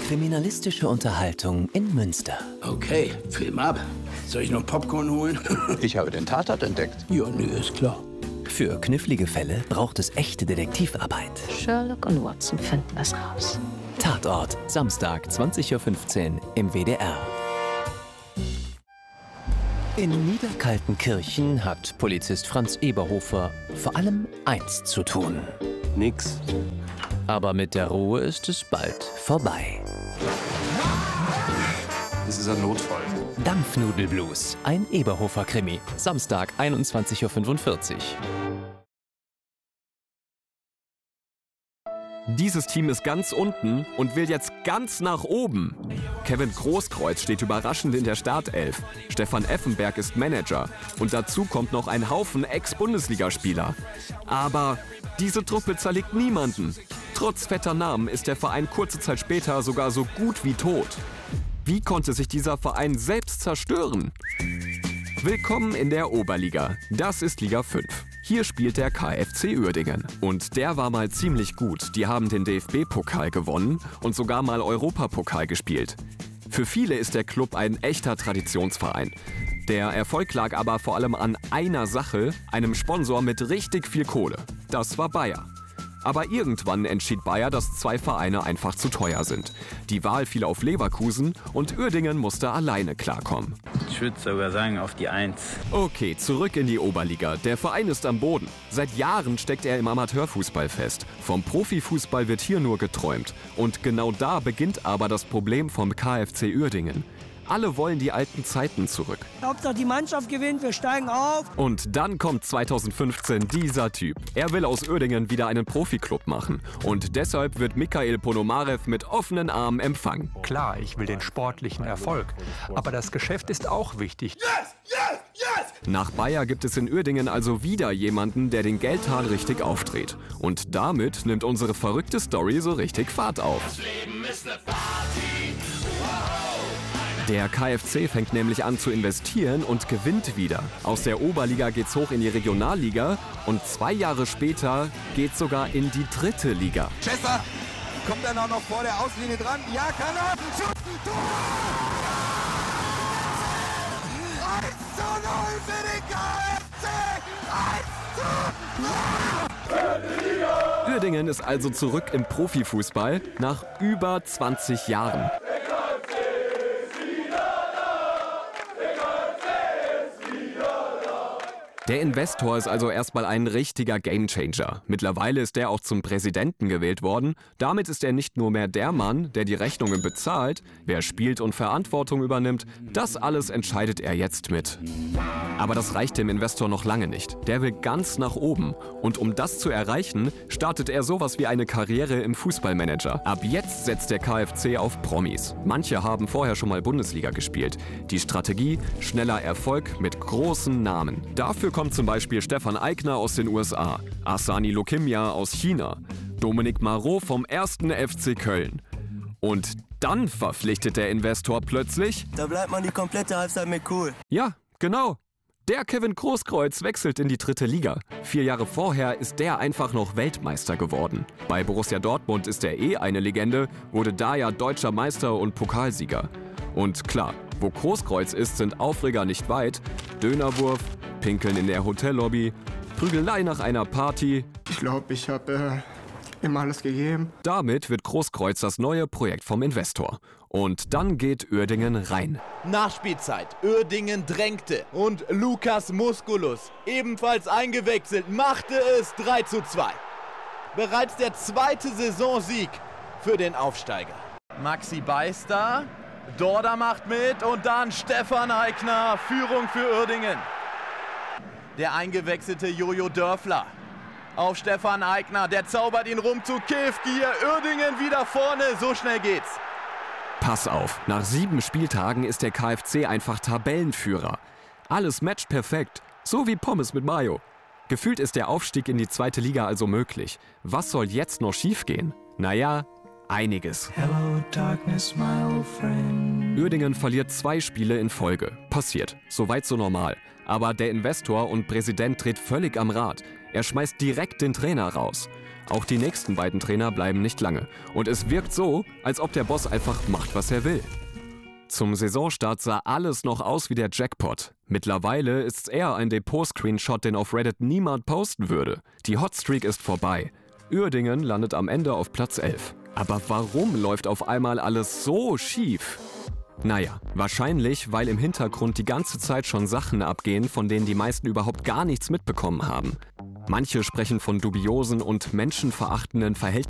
Kriminalistische Unterhaltung in Münster. Okay, Film ab. Soll ich noch Popcorn holen? Ich habe den Tatort entdeckt. Ja, nö, ist klar. Für knifflige Fälle braucht es echte Detektivarbeit. Sherlock und Watson finden das raus. Tatort, Samstag, 20:15 Uhr im WDR. In Niederkaltenkirchen hat Polizist Franz Eberhofer vor allem eins zu tun. Nix. Aber mit der Ruhe ist es bald vorbei. Das ist ein Notfall. Dampfnudelblues, ein Eberhofer-Krimi. Samstag, 21:45 Uhr. Dieses Team ist ganz unten und will jetzt ganz nach oben. Kevin Großkreuz steht überraschend in der Startelf. Stefan Effenberg ist Manager. Und dazu kommt noch ein Haufen Ex-Bundesligaspieler. Aber diese Truppe zerlegt niemanden. Trotz fetter Namen ist der Verein kurze Zeit später sogar so gut wie tot. Wie konnte sich dieser Verein selbst zerstören? Willkommen in der Oberliga. Das ist Liga 5. Hier spielt der KFC Uerdingen. Und der war mal ziemlich gut. Die haben den DFB-Pokal gewonnen und sogar mal Europapokal gespielt. Für viele ist der Club ein echter Traditionsverein. Der Erfolg lag aber vor allem an einer Sache, einem Sponsor mit richtig viel Kohle. Das war Bayer. Aber irgendwann entschied Bayer, dass zwei Vereine einfach zu teuer sind. Die Wahl fiel auf Leverkusen und Uerdingen musste alleine klarkommen. Ich würde sogar sagen, auf die 1. Okay, zurück in die Oberliga. Der Verein ist am Boden. Seit Jahren steckt er im Amateurfußball fest. Vom Profifußball wird hier nur geträumt. Und genau da beginnt aber das Problem vom KFC Uerdingen. Alle wollen die alten Zeiten zurück. Hauptsache die Mannschaft gewinnt, wir steigen auf. Und dann kommt 2015 dieser Typ. Er will aus Uerdingen wieder einen Profiklub machen. Und deshalb wird Mikhail Ponomarev mit offenen Armen empfangen. Klar, ich will den sportlichen Erfolg. Aber das Geschäft ist auch wichtig. Yes, yes, yes! Nach Bayer gibt es in Uerdingen also wieder jemanden, der den Geldhahn richtig aufdreht. Und damit nimmt unsere verrückte Story so richtig Fahrt auf. Das Leben ist eine Party. Wow. Der KFC fängt nämlich an zu investieren und gewinnt wieder. Aus der Oberliga geht's hoch in die Regionalliga und 2 Jahre später geht's sogar in die 3. Liga. Chester kommt dann auch noch vor der Auslinie dran. Ja, kann er! Schuss! Tor! 1:0 für den KFC! 1:0! Uerdingen ist also zurück im Profifußball nach über 20 Jahren. Der Investor ist also erstmal ein richtiger Gamechanger. Mittlerweile ist er auch zum Präsidenten gewählt worden. Damit ist er nicht nur mehr der Mann, der die Rechnungen bezahlt, wer spielt und Verantwortung übernimmt. Das alles entscheidet er jetzt mit. Aber das reicht dem Investor noch lange nicht. Der will ganz nach oben. Und um das zu erreichen, startet er sowas wie eine Karriere im Fußballmanager. Ab jetzt setzt der KFC auf Promis. Manche haben vorher schon mal Bundesliga gespielt. Die Strategie: schneller Erfolg mit großen Namen. Dafür kommt zum Beispiel Stefan Aigner aus den USA, Asani Lokimya aus China, Dominique Marot vom 1. FC Köln. Und dann verpflichtet der Investor plötzlich... Da bleibt man die komplette Halbzeit mit cool. Ja, genau. Der Kevin Großkreuz wechselt in die 3. Liga. 4 Jahre vorher ist der einfach noch Weltmeister geworden. Bei Borussia Dortmund ist er eine Legende, wurde da ja deutscher Meister und Pokalsieger. Und klar, wo Großkreuz ist, sind Aufreger nicht weit. Dönerwurf, Pinkeln in der Hotellobby, Prügelei nach einer Party. Ich glaube, ich habe immer alles gegeben. Damit wird Großkreuz das neue Projekt vom Investor. Und dann geht Uerdingen rein. Nachspielzeit. Uerdingen drängte. Und Lukas Musculus, ebenfalls eingewechselt, machte es 3:2. Bereits der 2. Saisonsieg für den Aufsteiger. Maxi Beister, Dorda macht mit und dann Stefan Aigner, Führung für Uerdingen. Der eingewechselte Jojo Dörfler auf Stefan Aigner, der zaubert ihn rum zu Kevgier. Uerdingen wieder vorne, so schnell geht's. Pass auf, nach 7 Spieltagen ist der KFC einfach Tabellenführer. Alles matcht perfekt, so wie Pommes mit Mayo. Gefühlt ist der Aufstieg in die 2. Liga also möglich. Was soll jetzt noch schiefgehen? Naja, einiges. Hello, darkness, my old friend. Uerdingen verliert 2 Spiele in Folge. Passiert. Soweit so normal. Aber der Investor und Präsident dreht völlig am Rad. Er schmeißt direkt den Trainer raus. Auch die nächsten beiden Trainer bleiben nicht lange. Und es wirkt so, als ob der Boss einfach macht, was er will. Zum Saisonstart sah alles noch aus wie der Jackpot. Mittlerweile ist's eher ein Depot-Screenshot, den auf Reddit niemand posten würde. Die Hotstreak ist vorbei. Uerdingen landet am Ende auf Platz 11. Aber warum läuft auf einmal alles so schief? Naja, wahrscheinlich, weil im Hintergrund die ganze Zeit schon Sachen abgehen, von denen die meisten überhaupt gar nichts mitbekommen haben. Manche sprechen von dubiosen und menschenverachtenden Verhältnissen